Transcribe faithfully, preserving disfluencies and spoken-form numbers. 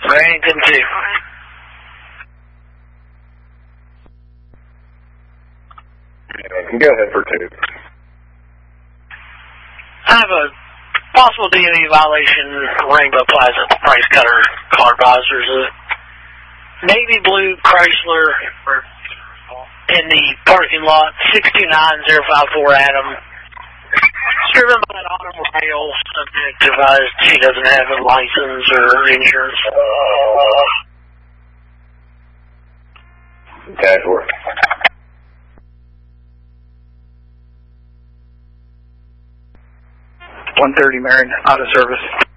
Barrington two. Go ahead for two. I have a possible D M V violation, Rainbow Plaza Price Cutter car advisors. A navy blue Chrysler in the parking lot, six two nine zero five four Adam. Driven by an automobile, subject advised she doesn't have a license or insurance. Okay, for one thirty Marion, out of service.